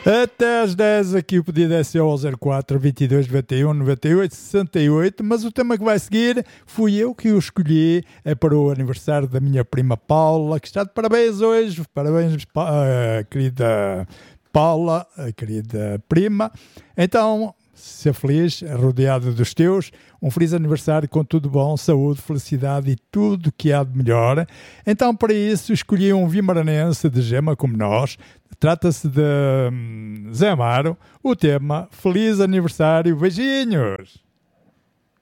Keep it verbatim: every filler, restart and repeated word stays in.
Até às dez aqui o pedido é seu ao zero quatro, vinte e dois, noventa e um, noventa e oito, sessenta e oito, mas o tema que vai seguir fui eu que o escolhi, é para o aniversário da minha prima Paula, que está de parabéns hoje. Parabéns, uh, querida Paula, a querida prima. Então, ser feliz, rodeado dos teus, um feliz aniversário com tudo bom, saúde, felicidade e tudo que há de melhor. Então, para isso, escolhi um vimaranense de gema como nós. Trata-se de hum, Zé Amaro. O tema, feliz aniversário, beijinhos!